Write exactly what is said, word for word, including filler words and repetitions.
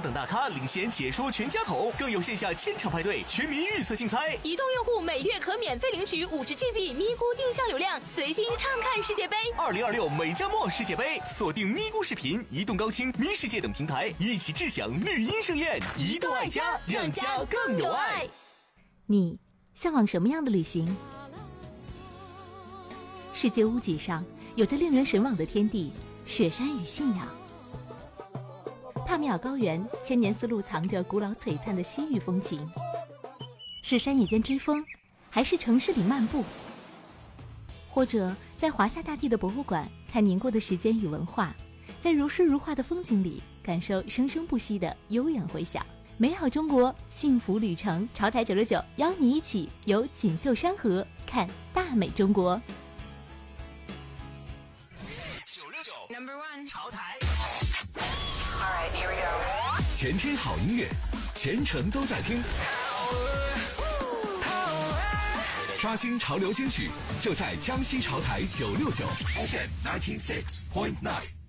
等大咖领衔解说全家桶，更有线下千场派对、全民预测竞猜。 移动用户每月可免费领取五十 G B 咪咕定向流量，随心畅看世界杯。 二零二六美加墨世界杯，锁定咪咕视频、移动高清、咪世界等平台，一起智享绿茵盛宴。移动爱家，让家更有爱。 你向往什么样的旅行？世界屋脊上有着令人神往的天地，雪山与信仰。帕米尔高原千年丝路藏着古老璀璨的西域风情。是山野间追风，还是城市里漫步？或者在华夏大地的博物馆看凝过的时间与文化，在如诗如画的风景里感受生生不息的悠远回响。美好中国幸福旅程，潮台九六九邀你一起游锦绣山河，看大美中国。 九六九 Number One 潮台。 All right, here we go. 全天好音乐，全程都在听。刷新潮流金曲，就在江西潮台九六九 F M ninety six point nine。